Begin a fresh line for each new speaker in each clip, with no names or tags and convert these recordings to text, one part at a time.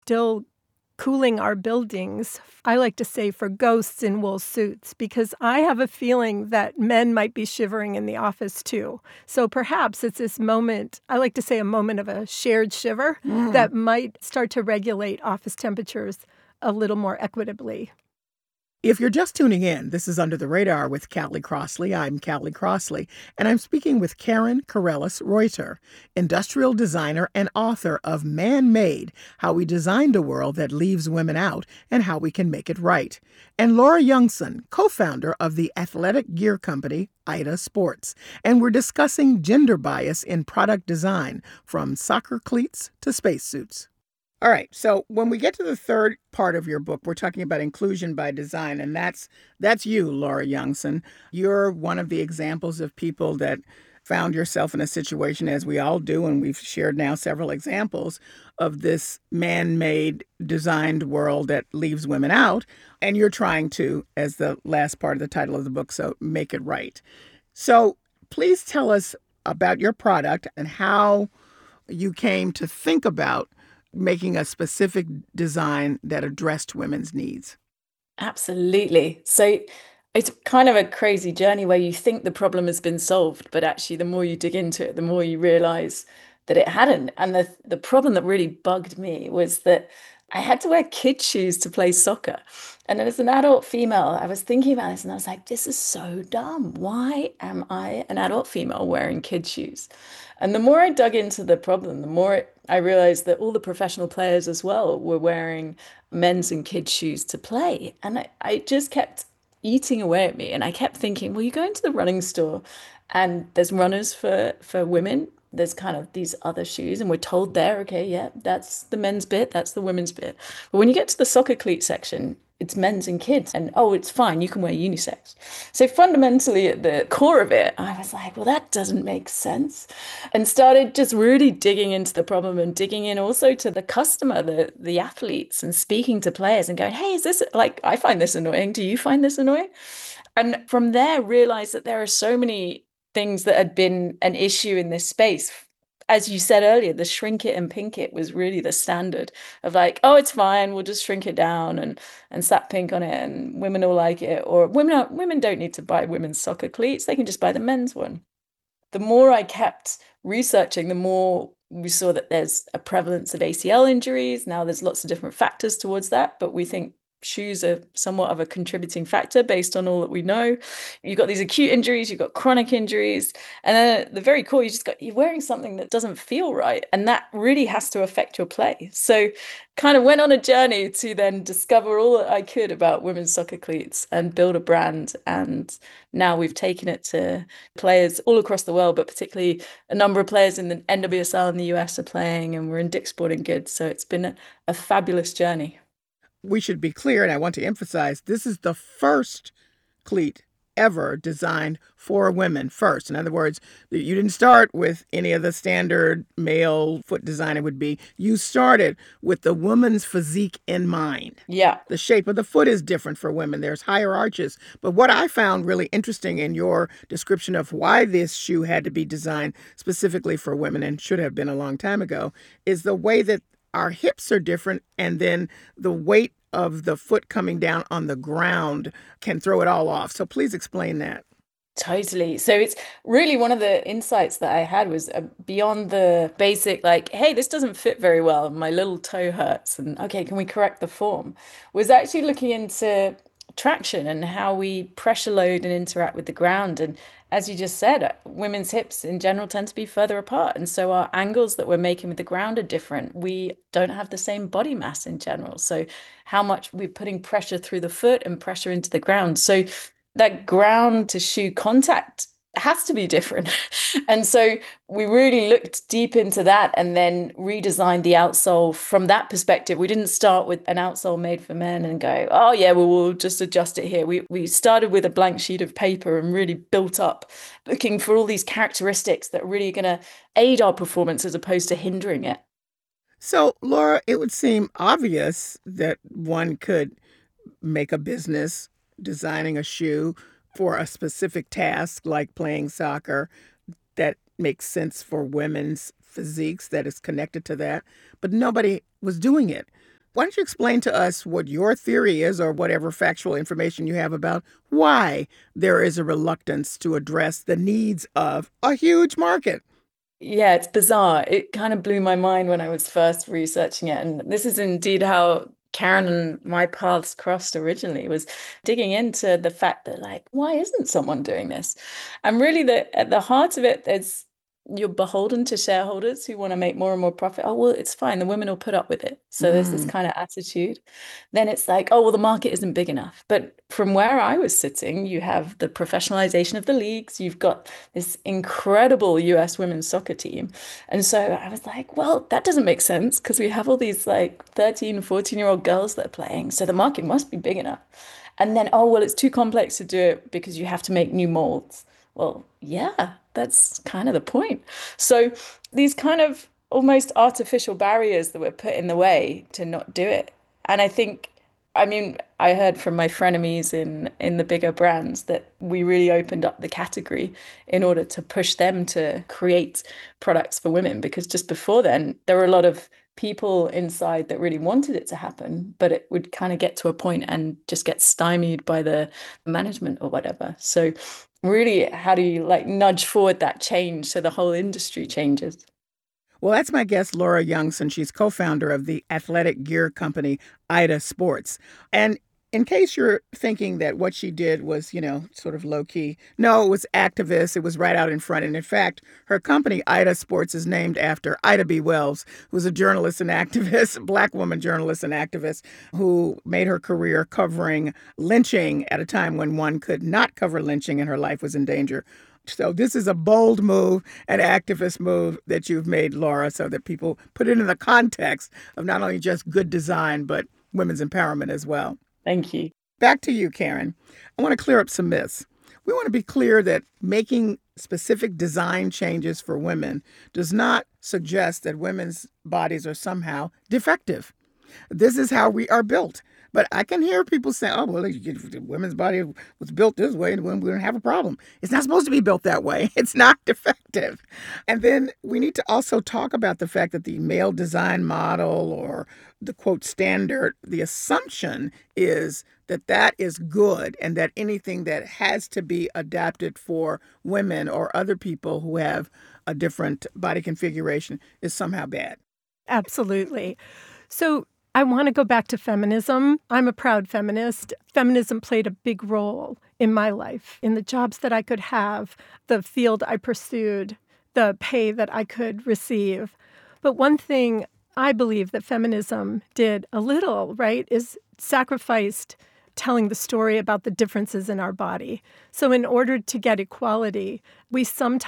still cooling our buildings, I like to say, for ghosts in wool suits, because I have a feeling that men might be shivering in the office too. So perhaps it's this moment, I like to say a moment of a shared shiver, that might start to regulate office temperatures a little more equitably.
If you're just tuning in, this is Under the Radar with Callie Crossley. I'm Callie Crossley, and I'm speaking with Karen Corellis-Reuter, industrial designer and author of Man-Made: How We Designed a World That Leaves Women Out and How We Can Make It Right, and Laura Youngson, co-founder of the athletic gear company Ida Sports. And we're discussing gender bias in product design, from soccer cleats to spacesuits. All right, so when we get to the third part of your book, we're talking about inclusion by design, and that's you, Laura Youngson. You're one of the examples of people that found yourself in a situation, as we all do, and we've shared now several examples of this man-made designed world that leaves women out, and you're trying to, as the last part of the title of the book, so make it right. So please tell us about your product and how you came to think about making a specific design that addressed women's needs.
Absolutely. So it's kind of a crazy journey where you think the problem has been solved, but actually the more you dig into it, the more you realize that it hadn't. And the problem that really bugged me was that I had to wear kid shoes to play soccer. And as an adult female, I was thinking about this and I was like, this is so dumb. Why am I an adult female wearing kid shoes? And the more I dug into the problem, the more I realized that all the professional players as well were wearing men's and kids' shoes to play. And I just kept eating away at me. And I kept thinking, well, you go into the running store and there's runners for women. There's kind of these other shoes, and we're told there, okay, yeah, that's the men's bit, that's the women's bit. But when you get to the soccer cleat section, it's men's and kids, and oh, it's fine, you can wear unisex. So fundamentally at the core of it, I was like, well, that doesn't make sense. And started just really digging into the problem and digging in also to the customer, the athletes, and speaking to players and going, hey, is this, like, I find this annoying. Do you find this annoying? And from there, realized that there are so many things that had been an issue in this space. As you said earlier, the shrink it and pink it was really the standard of like, oh, it's fine, we'll just shrink it down and slap pink on it and women will like it. Or women don't need to buy women's soccer cleats, they can just buy the men's one. The more I kept researching, the more we saw that there's a prevalence of ACL injuries. Now there's lots of different factors towards that, but we think shoes are somewhat of a contributing factor based on all that we know. You've got these acute injuries, you've got chronic injuries, and then at the very core, you're wearing something that doesn't feel right, and that really has to affect your play. So kind of went on a journey to then discover all that I could about women's soccer cleats and build a brand. And now we've taken it to players all across the world, but particularly a number of players in the NWSL in the US are playing, and we're in Dick's Sporting Goods. So it's been a fabulous journey.
We should be clear, and I want to emphasize, this is the first cleat ever designed for women first. In other words, you didn't start with any of the standard male foot design it would be. You started with the woman's physique in mind.
Yeah.
The shape of the foot is different for women. There's higher arches. But what I found really interesting in your description of why this shoe had to be designed specifically for women, and should have been a long time ago, is the way that our hips are different, and then the weight of the foot coming down on the ground can throw it all off. So please explain that.
Totally. So it's really one of the insights that I had was beyond the basic, like, hey, this doesn't fit very well, my little toe hurts, and okay, can we correct the form? Was actually looking into traction and how we pressure load and interact with the ground. And as you just said, women's hips in general tend to be further apart. And so our angles that we're making with the ground are different. We don't have the same body mass in general. So how much we're putting pressure through the foot and pressure into the ground. So that ground to shoe contact has to be different. And so we really looked deep into that and then redesigned the outsole from that perspective. We didn't start with an outsole made for men and go, oh yeah, well, we'll just adjust it here. We started with a blank sheet of paper and really built up, looking for all these characteristics that are really going to aid our performance as opposed to hindering it.
So, Laura, it would seem obvious that one could make a business designing a shoe for a specific task like playing soccer that makes sense for women's physiques, that is connected to that, but nobody was doing it. Why don't you explain to us what your theory is, or whatever factual information you have about why there is a reluctance to address the needs of a huge market?
Yeah, it's bizarre. It kind of blew my mind when I was first researching it. And this is indeed how Karen and my paths crossed originally, was digging into the fact that, like, why isn't someone doing this? And really, at the heart of it, there's you're beholden to shareholders who want to make more and more profit. Oh, well, it's fine. The women will put up with it. So there's this
Mm.
kind of attitude. Then it's like, oh, well, the market isn't big enough. But from where I was sitting, you have the professionalization of the leagues. You've got this incredible US women's soccer team. And so I was like, well, that doesn't make sense because we have all these like 13, 14-year-old girls that are playing. So the market must be big enough. And then, oh, well, it's too complex to do it because you have to make new molds. Well, yeah, that's kind of the point. So these kind of almost artificial barriers that were put in the way to not do it. And I think, I mean, I heard from my frenemies in the bigger brands that we really opened up the category in order to push them to create products for women, because just before then there were a lot of people inside that really wanted it to happen, but it would kind of get to a point and just get stymied by the management or whatever. So really, how do you like nudge forward that change so the whole industry changes?
Well, that's my guest, Laura Youngson. She's co-founder of the athletic gear company, Ida Sports. And in case you're thinking that what she did was, sort of low key, no, it was activist. It was right out in front. And in fact, her company, Ida Sports, is named after Ida B. Wells, who was a journalist and activist, Black woman journalist and activist, who made her career covering lynching at a time when one could not cover lynching and her life was in danger. So this is a bold move, an activist move that you've made, Laura, so that people put it in the context of not only just good design, but women's empowerment as well.
Thank you.
Back to you, Karen. I want to clear up some myths. We want to be clear that making specific design changes for women does not suggest that women's bodies are somehow defective. This is how we are built. But I can hear people say, oh, well, the women's body was built this way and we don't have a problem. It's not supposed to be built that way. It's not defective. And then we need to also talk about the fact that the male design model, or the quote standard, the assumption is that that is good, and that anything that has to be adapted for women or other people who have a different body configuration is somehow bad.
Absolutely. So I want to go back to feminism. I'm a proud feminist. Feminism played a big role in my life, in the jobs that I could have, the field I pursued, the pay that I could receive. But one thing I believe that feminism did a little, right, is sacrificed telling the story about the differences in our body. So in order to get equality, we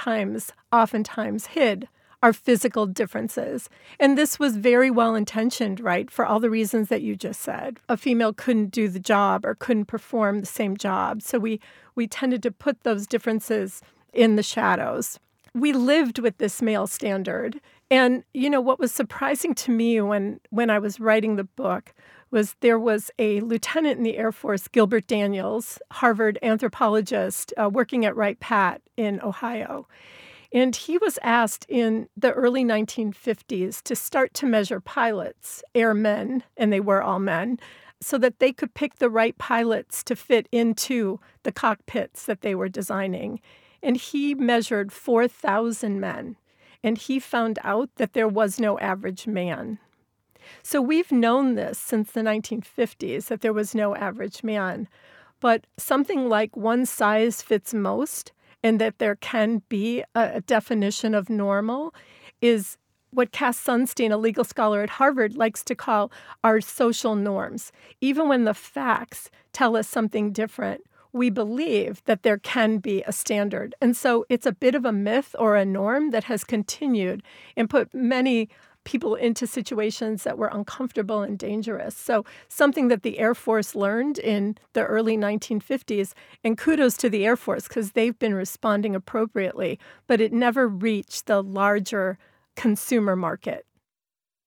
oftentimes hid our physical differences. And this was very well intentioned, right, for all the reasons that you just said. A female couldn't do the job or couldn't perform the same job. So we tended to put those differences in the shadows. We lived with this male standard. And, what was surprising to me when I was writing the book was there was a lieutenant in the Air Force, Gilbert Daniels, Harvard anthropologist, working at Wright Pat in Ohio. And he was asked in the early 1950s to start to measure pilots, airmen, and they were all men, so that they could pick the right pilots to fit into the cockpits that they were designing. And he measured 4,000 men, and he found out that there was no average man. So we've known this since the 1950s, that there was no average man. But something like one size fits most, and that there can be a definition of normal, is what Cass Sunstein, a legal scholar at Harvard, likes to call our social norms. Even when the facts tell us something different, we believe that there can be a standard. And so it's a bit of a myth or a norm that has continued and put many people into situations that were uncomfortable and dangerous. So something that the Air Force learned in the early 1950s, and kudos to the Air Force because they've been responding appropriately, but it never reached the larger consumer market.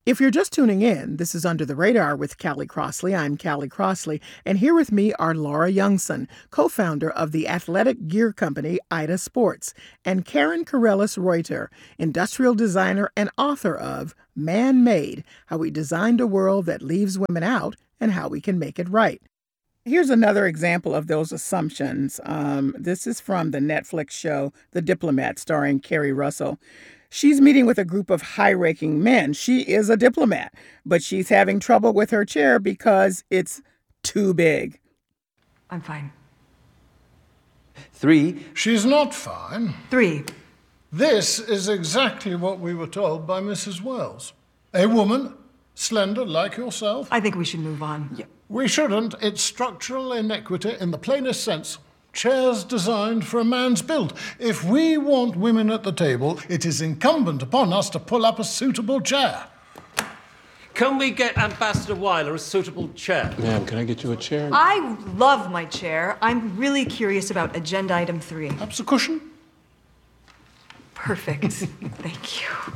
If you're just tuning in, this is Under the Radar with Callie Crossley. I'm Callie Crossley, and here with me are Laura Youngson, co-founder of the athletic gear company Ida Sports, and Karen Corellis-Reuter, industrial designer and author of Man Made: How We Designed a World That Leaves Women Out and How We Can Make It Right. Here's another example of those assumptions. This is from the Netflix show The Diplomat, starring Kerry Russell. She's meeting with a group of high-ranking men. She is a diplomat, but she's having trouble with her chair because it's too big.
I'm fine.
3.
She's not fine.
3.
This is exactly what we were told by Mrs. Wells. A woman, slender like yourself.
I think we should move on.
Yeah.
We shouldn't. It's structural inequity in the plainest sense. Chairs designed for a man's build. If we want women at the table, it is incumbent upon us to pull up a suitable chair.
Can we get Ambassador Weiler a suitable chair?
Ma'am, can I get you a chair?
I love my chair. I'm really curious about agenda item 3.
Perhaps a cushion?
Perfect. Thank you.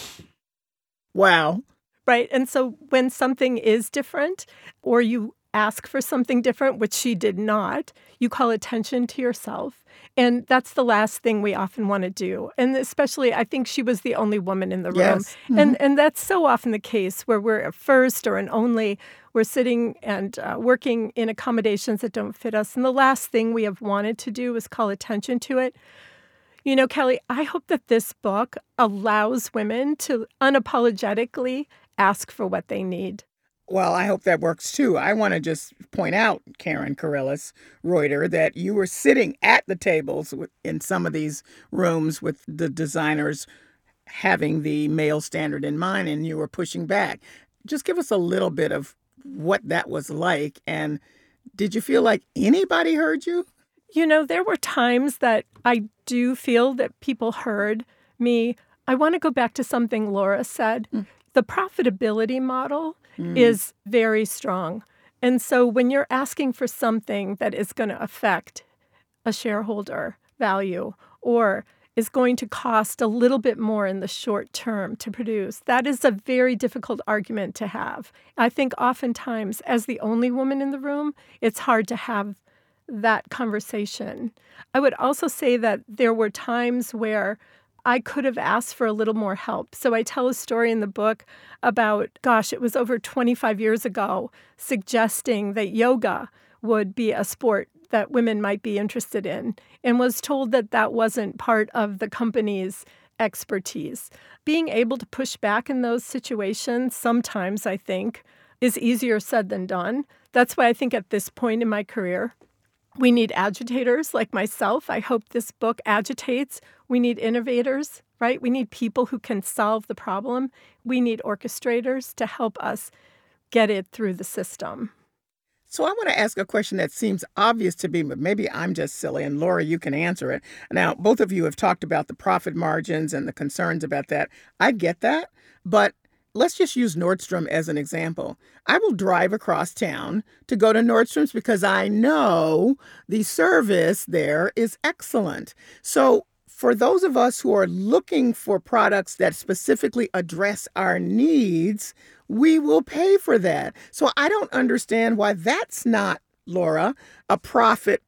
Wow.
Right. And so when something is different, or you ask for something different, which she did not, you call attention to yourself. And that's the last thing we often want to do. And especially, I think she was the only woman in the room.
Yes. Mm-hmm.
And that's so often the case where we're a first or an only. We're sitting and working in accommodations that don't fit us. And the last thing we have wanted to do is call attention to it. You know, Kelly, I hope that this book allows women to unapologetically ask for what they need.
Well, I hope that works too. I want to just point out, Karen Corellis-Reuter, that you were sitting at the tables in some of these rooms with the designers having the male standard in mind, and you were pushing back. Just give us a little bit of what that was like. And did you feel like anybody heard you?
You know, there were times that I do feel that people heard me. I want to go back to something Laura said. The profitability model is very strong. And so when you're asking for something that is going to affect a shareholder value or is going to cost a little bit more in the short term to produce, that is a very difficult argument to have. I think oftentimes, as the only woman in the room, it's hard to have that conversation. I would also say that there were times where I could have asked for a little more help. So I tell a story in the book about, it was over 25 years ago, suggesting that yoga would be a sport that women might be interested in, and was told that that wasn't part of the company's expertise. Being able to push back in those situations sometimes, I think, is easier said than done. That's why I think at this point in my career, we need agitators like myself. I hope this book agitates. We need innovators, right? We need people who can solve the problem. We need orchestrators to help us get it through the system.
So I want to ask a question that seems obvious to me, but maybe I'm just silly, and Laura, you can answer it. Now, both of you have talked about the profit margins and the concerns about that. I get that, but let's just use Nordstrom as an example. I will drive across town to go to Nordstrom's because I know the service there is excellent. So for those of us who are looking for products that specifically address our needs, we will pay for that. So I don't understand why that's not, Laura, a profit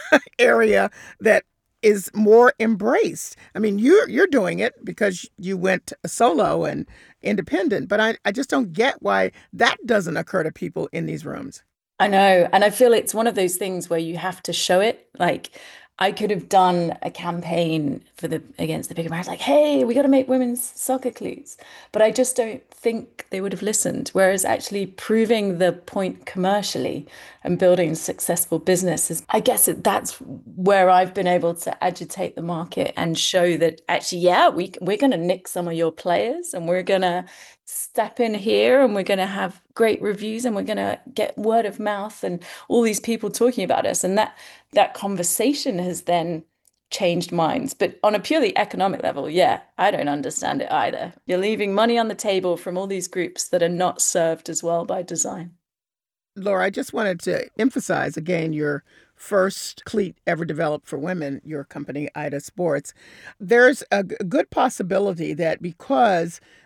area that is more embraced. I mean, you're doing it because you went solo and independent, but I just don't get why that doesn't occur to people in these rooms.
I know. And I feel it's one of those things where you have to show it. Like, I could have done a campaign against the bigger brands, like, hey, we got to make women's soccer cleats. But I just don't think they would have listened. Whereas actually proving the point commercially and building a successful business is, I guess that's where I've been able to agitate the market and show that actually, yeah, we're going to nick some of your players and we're going to step in here and we're going to have great reviews and we're going to get word of mouth and all these people talking about us. And that conversation has then changed minds. But on a purely economic level, yeah, I don't understand it either. You're leaving money on the table from all these groups that are not served as well by design.
Laura, I just wanted to emphasize again your first cleat ever developed for women, your company, Ida Sports. There's a good possibility that because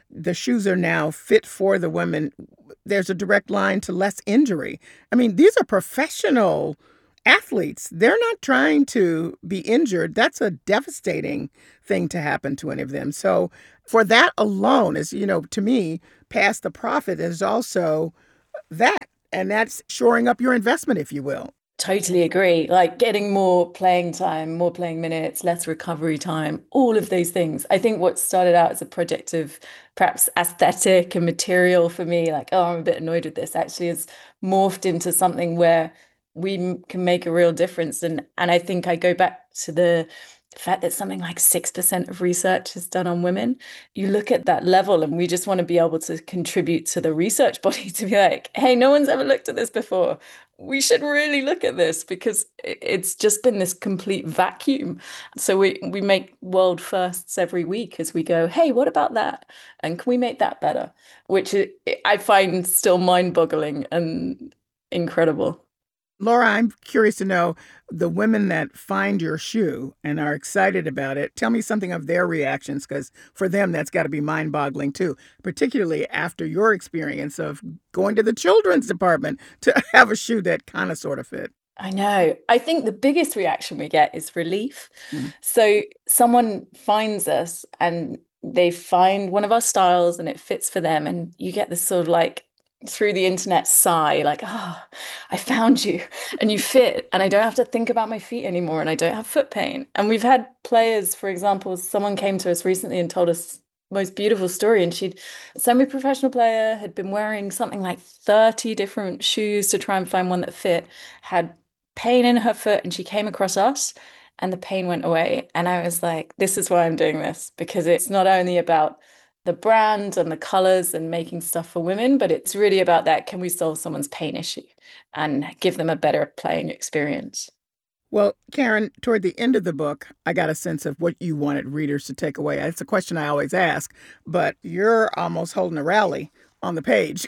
the shoes are now fit for the women, there's a direct line to less injury. I mean, these are professional athletes. They're not trying to be injured. That's a devastating thing to happen to any of them. So for that alone is, to me, past the profit is also that. And that's shoring up your investment, if you will.
Totally agree. Like getting more playing time, more playing minutes, less recovery time, all of those things. I think what started out as a project of perhaps aesthetic and material for me, like, oh, I'm a bit annoyed with this, actually has morphed into something where we can make a real difference. And I think I go back to the fact that something like 6% of research is done on women. You look at that level and we just want to be able to contribute to the research body to be like, hey, no one's ever looked at this before. We should really look at this because it's just been this complete vacuum. So we make world firsts every week as we go, hey, what about that? And can we make that better? Which I find still mind-boggling and incredible.
Laura, I'm curious to know the women that find your shoe and are excited about it. Tell me something of their reactions, because for them, that's got to be mind-boggling too, particularly after your experience of going to the children's department to have a shoe that kind of sort of fit.
I know. I think the biggest reaction we get is relief. So someone finds us and they find one of our styles and it fits for them. And you get this sort of like, through the internet sigh, like, oh, I found you and you fit and I don't have to think about my feet anymore and I don't have foot pain. And we've had players, for example, someone came to us recently and told us the most beautiful story, and she'd semi-professional player, had been wearing something like 30 different shoes to try and find one that fit, had pain in her foot, and she came across us and the pain went away. And I was like, this is why I'm doing this, because it's not only about the brand and the colors and making stuff for women, but it's really about that. Can we solve someone's pain issue and give them a better playing experience?
Well, Karen, toward the end of the book, I got a sense of what you wanted readers to take away. It's a question I always ask, but you're almost holding a rally on the page.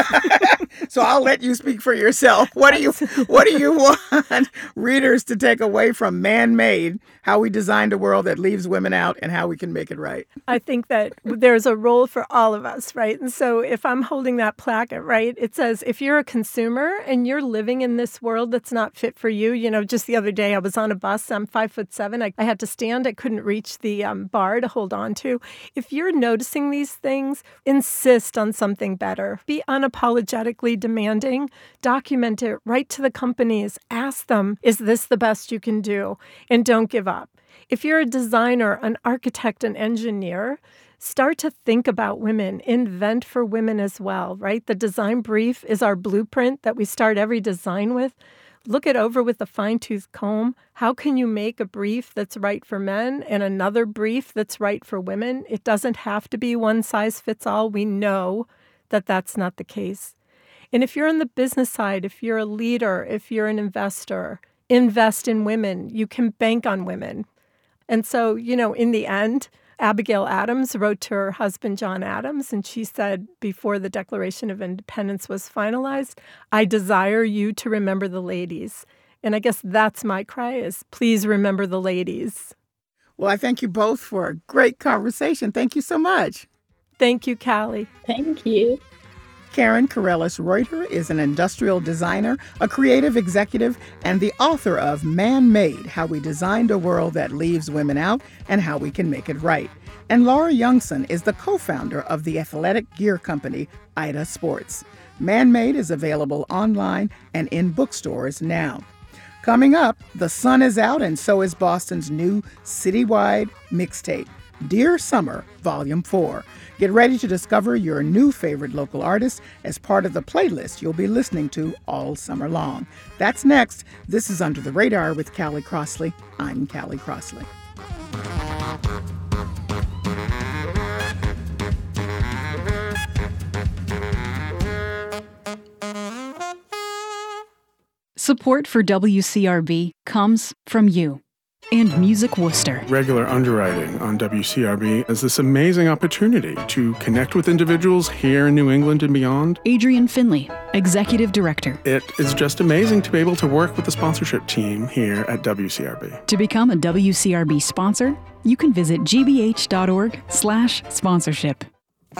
So I'll let you speak for yourself. What do you want readers to take away from Man-Made, how we designed a world that leaves women out and how we can make it right?
I think that there's a role for all of us, right? And so if I'm holding that placket, right, it says if you're a consumer and you're living in this world that's not fit for you, just the other day I was on a bus, I'm 5'7", I had to stand, I couldn't reach the bar to hold on to. If you're noticing these things, insist on something better. Be unapologetically demanding, document it, write to the companies, ask them, is this the best you can do? And don't give up. If you're a designer, an architect, an engineer, start to think about women, invent for women as well, right? The design brief is our blueprint that we start every design with. Look it over with a fine-tooth comb. How can you make a brief that's right for men and another brief that's right for women? It doesn't have to be one size fits all. We know that that's not the case. And if you're on the business side, if you're a leader, if you're an investor, invest in women. You can bank on women. And so, in the end, Abigail Adams wrote to her husband, John Adams, and she said before the Declaration of Independence was finalized, I desire you to remember the ladies. And I guess that's my cry is, please remember the ladies.
Well, I thank you both for a great conversation. Thank you so much.
Thank you, Callie.
Thank you.
Karen Corellis-Reuter is an industrial designer, a creative executive, and the author of Man-Made, How We Designed a World That Leaves Women Out and How We Can Make It Right. And Laura Youngson is the co-founder of the athletic gear company, Ida Sports. Man-Made is available online and in bookstores now. Coming up, the sun is out and so is Boston's new citywide mixtape, Dear Summer, Volume 4. Get ready to discover your new favorite local artist as part of the playlist you'll be listening to all summer long. That's next. This is Under the Radar with Callie Crossley. I'm Callie Crossley.
Support for WCRB comes from you and Music Worcester.
Regular underwriting on WCRB is this amazing opportunity to connect with individuals here in New England and beyond.
Adrian Finley, Executive Director.
It is just amazing to be able to work with the sponsorship team here at WCRB.
To become a WCRB sponsor, you can visit gbh.org/sponsorship.